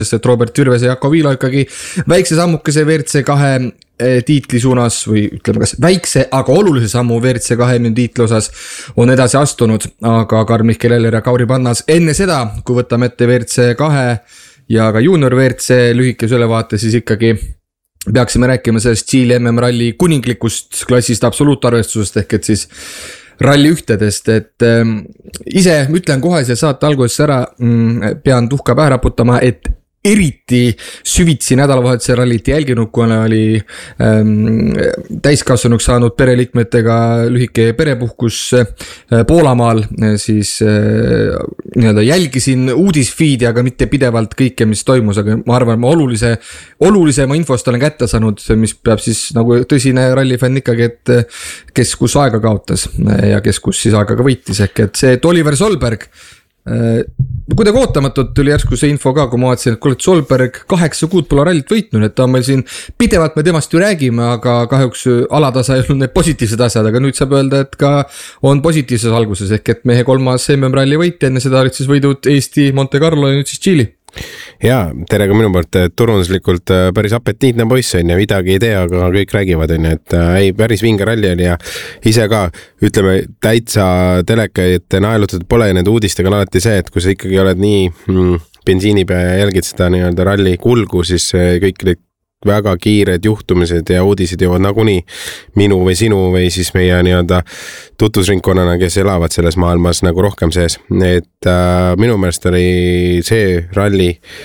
et Robert Virves ja Jaako Viilo ikkagi väikse sammukese WRC2 tiitli suunas või ütleme kas väikse, aga olulise sammu WRC2 tiitli osas on edasi astunud, aga Karl-Mihkel Eller ja Kauri Pannas enne seda, kui võtame ette WRC2 ja ka junior WRC lühikese ülevaate, siis ikkagi peaksime rääkima sellest Tšiili MM-ralli kuninglikust klassist absoluutarvestusest ehk et siis ralli ühtedest, et ise ütlen kohe see saate alguses ära, pean tuhka pähe raputama, et eriti süvitsi nädalavahetuse rallit jälginud, kuna oli täiskasvanuks saanud pereliikmetega lühike perepuhkus Poolamaal, siis nii-öelda jälgisin uudisfeedi, aga mitte pidevalt kõike, mis toimus, aga ma arvan, ma olulisema infost olen kätte saanud, mis peab siis nagu tõsine rallifänn ikkagi, et kes kus aega kaotas ja kes kus siis aega ka võitis, ehk et see, et Oliver Solberg kuidagi ootamatult tuli järsku see info ka, kui ma vaatasin, et kuule, Solberg 8 kuud pole rallit võitnud, et ta on meil siin pidevalt me temast ju räägime, aga kahjuks alatasa ei olnud need positiivsed asjad, aga nüüd saab öelda, et ka on positiivses alguses, ehk et mehe 3. MM-ralli võit, enne seda olid siis võidud Eesti, Monte Carlo ja nüüd siis Tšiili. Jaa, tere ka minu poolt, turunduslikult päris apetiitne poiss on ja midagi ei tea, aga kõik räägivad on, et ei, päris vinge ralli oli ja ise ka, ütleme, täitsa telekaid naelutatud pole ja need uudistega on alati see, et kui sa ikkagi oled nii bensiini pea ja jälgid seda nii-öelda ralli kulgu, siis kõik need väga kiired juhtumised ja uudised jõuavad nagunii minu või sinu või siis meie nii-öelda tutvusringkonnana, kes elavad selles maailmas nagu rohkem sees. Et minu meelest oli see ralli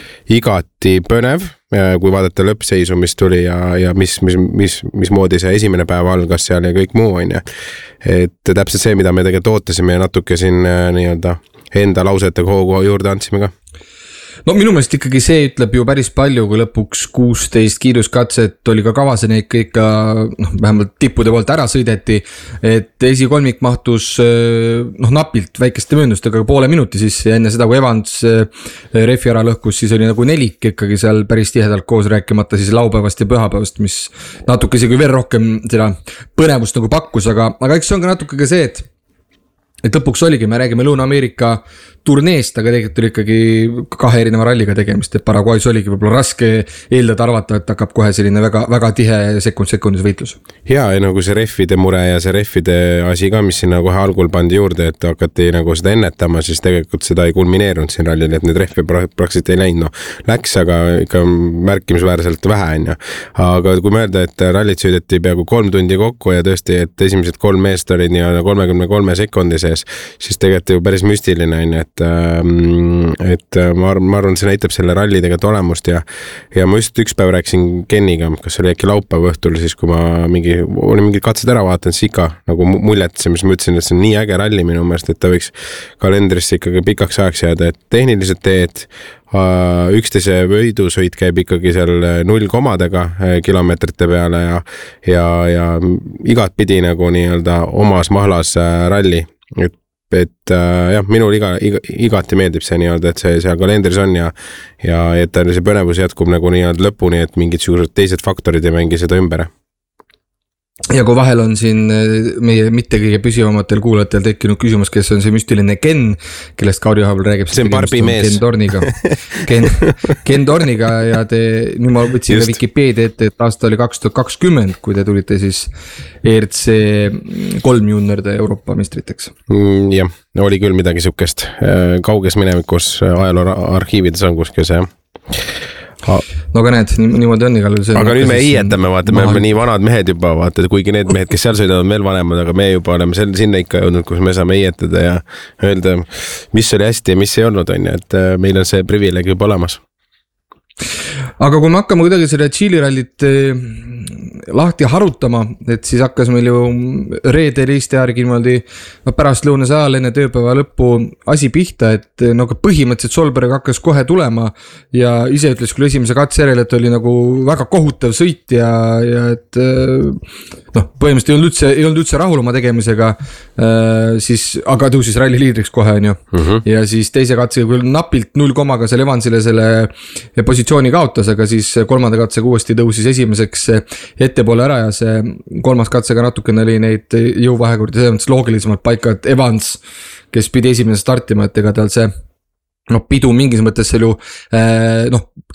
igati põnev, kui vaadata lõppseisu, mis tuli ja mismoodi see esimene päev algas seal ja kõik muu on ja. Et täpselt see, mida me tegelikult ootasime ja natuke siin nii-öelda enda lausetega hoogu juurde andsime ka. No minu meelest ikkagi see ütleb ju päris palju, kui lõpuks 16 kiiruskatset oli ka kavas ja neid kõik vähemalt tippude poolt ära sõideti, et esikolmik mahtus napilt väikeste mööndustega poole minuti sisse ja enne seda, kui Evans refi ära lõhkus, siis oli nagu nelik ikkagi seal päris tihedalt koos, rääkimata siis laupäevast ja pühapäevast, mis natuke isegi veel rohkem seda põnevust nagu pakkus, aga eks see on ka natuke ka see, et lõpuks oligi, me räägime Lõuna-Ameerika turneest, aga tegelikult oli ikkagi 2 erineva ralliga tegemist, et Paraguay's oligi võib-olla raske eeldada arvata, et hakkab kohe selline väga, väga tihe sekundis võitlus. Ja nagu see reffide mure ja see reffide asi ka, mis sinna kohe algul pandi juurde, et hakati nagu seda ennetama, siis tegelikult seda ei kulmineerunud siin rallil, et need reffi praktiliselt ei läinud, läks, aga ikka märkimisväärselt vähe on ja. Aga kui mõelda, et rallit sõideti peaaegu 3 tundi kokku ja tõesti, et esimesed 3 meest olid nii 33 sekundi sees, siis tegelikult ju päris müstiline on, et ma arvan, see näitab selle ralli tegelikult olemust ja ma just üks päev rääkisin Kenniga, kas oli äkki laupäeva õhtul, siis kui ma olin mingid katsed ära vaatan, siis ikka nagu muljetase, mis ma ütlesin, et see on nii äge ralli minu meelest, et ta võiks kalendrisse ikkagi pikaks ajaks jääda, et tehnilised teed, 11 võidusõit käib ikkagi seal 0 komadega kilomeetrite peale ja igat pidi nagu nii-öelda omas mahlas ralli, et jah, minul igati meeldib see nii-öelda, et see seal kalendris on ja et see põnevus jätkub nagu nii-öelda lõpuni, et mingid suured teised faktorid ei mängi seda ümber. Ja kui vahel on siin meie mitte kõige püsivamatel kuulajatel tekkinud küsimus, kes on see müstiline Ken, kellest Kauri Haabel räägib. See on Barbi mees. Ken Dorniga ja nüüd ma võtsin ka Wikipedia ette, et aasta oli 2020, kui te tulite siis ERC 3 junioride Euroopa mestriteks. Jah, oli küll midagi sukest. Kauges minevikus ajaloo arhiivides on kuskil see. No aga näed, niimoodi on igal. Aga nüüd me iietame, vaata, me oleme nii vanad mehed juba, vaata, kuigi need mehed, kes seal sõidavad, on veel vanemad, aga me juba oleme sinna ikka jõudnud, kus me saame iietada ja öelda, mis oli hästi ja mis ei olnud, on, et meil on see privileeg juba olemas. Aga kui me hakkame kuidagi selle Tšiili rallit lahti harutama, et siis hakkas meil ju reedel Eesti järgi niimoodi pärast lõunase ajal enne tööpäeva lõppu asi pihta, et nagu põhimõtteliselt Solberg hakkas kohe tulema ja ise ütles küll esimese katse järel, et oli nagu väga kohutav sõit ja et põhimõtteliselt ei olnud üldse rahul oma tegemisega, siis, aga tõusis ralli liidriks kohe, on ju. Ja siis teise katsega küll napilt 0 komaga seal Evansile selle positsiooni kaotas, aga siis 3. katsega uuesti tõusis esimeseks ettepoole ära ja see 3. katsega natukene oli neid jõuvahekordi selles mõttes loogilisemalt paika, et Evans, kes pidi esimene startima, et ega tal see noh, pidu mingis mõttes seal ju noh,